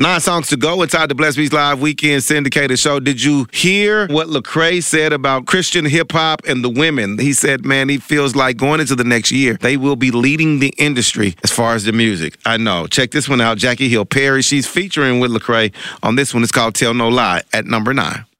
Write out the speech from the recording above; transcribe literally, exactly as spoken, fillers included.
Nine songs to go inside the Blessed Beats Live Weekend Syndicated Show. Did you hear what Lecrae said about Christian hip-hop and the women? He said, man, he feels like going into the next year, they will be leading the industry as far as the music. I know. Check this one out. Jackie Hill Perry, she's featuring with Lecrae on this one. It's called Tell No Lie at number nine.